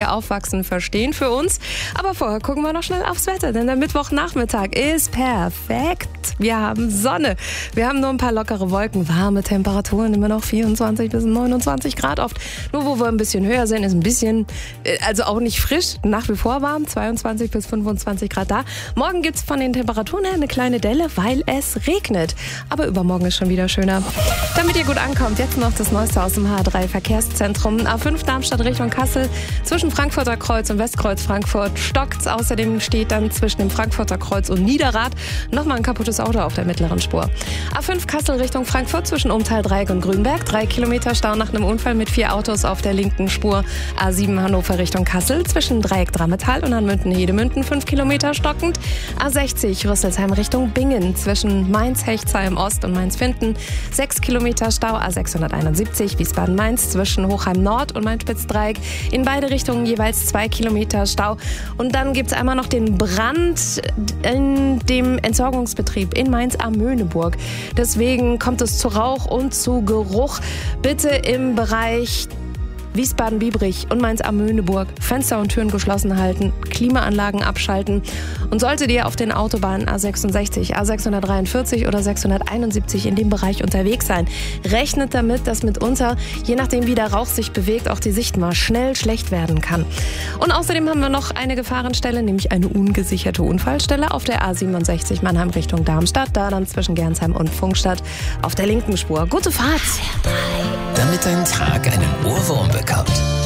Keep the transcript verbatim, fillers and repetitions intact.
aufwachsen, verstehen für uns. Aber vorher gucken wir noch schnell aufs Wetter, denn der Mittwochnachmittag ist perfekt. Wir haben Sonne, wir haben nur ein paar lockere Wolken, warme Temperaturen, immer noch vierundzwanzig bis neunundzwanzig Grad oft. Nur wo wir ein bisschen höher sind, ist ein bisschen, also auch nicht frisch, nach wie vor warm, zweiundzwanzig bis fünfundzwanzig Grad da. Morgen gibt es von den Temperaturen her eine kleine Delle, weil es regnet. Aber übermorgen ist schon wieder schöner. Damit ihr gut ankommt, jetzt noch das Neueste aus dem H drei Verkehrszentrum. A fünf Darmstadt Richtung Kassel, zwischen Frankfurter Kreuz und Westkreuz Frankfurt stockt's. Außerdem steht dann zwischen dem Frankfurter Kreuz und Niederrad nochmal ein kaputtes Auto auf der mittleren Spur. A fünf Kassel Richtung Frankfurt, zwischen Umtal Dreieck und Grünberg. Drei Kilometer Stau nach einem Unfall mit vier Autos auf der linken Spur. A sieben Hannover Richtung Kassel, zwischen Dreieck Drammetal und Hanmünden-Hedemünden. Fünf Kilometer stockend. A sechzig Rüsselsheim Richtung Bingen, zwischen Mainz-Hechtsheim Ost und Mainz-Finden. Sechs Kilometer Stau. A sechshunderteinundsiebzig Wiesbaden-Mainz, zwischen Hochheim Nord und Mainz-Spitzdreieck. In beide Richtungen jeweils zwei Kilometer Stau. Und dann gibt es einmal noch den Brand in dem Entsorgungsbetrieb in Mainz-Amöneburg. Deswegen kommt es zu Rauch und zu Geruch. Bitte im Bereich Wiesbaden-Biebrich und Mainz-Amöneburg Fenster und Türen geschlossen halten, Klimaanlagen abschalten. Und solltet ihr auf den Autobahnen A sechsundsechzig, A sechshundertdreiundvierzig oder sechshunderteinundsiebzig in dem Bereich unterwegs sein, rechnet damit, dass mitunter, je nachdem wie der Rauch sich bewegt, auch die Sicht mal schnell schlecht werden kann. Und außerdem haben wir noch eine Gefahrenstelle, nämlich eine ungesicherte Unfallstelle auf der A siebenundsechzig Mannheim Richtung Darmstadt, da dann zwischen Gernsheim und Pfungstadt auf der linken Spur. Gute Fahrt! Damit dein Tag einen Ohrwurm bekommt.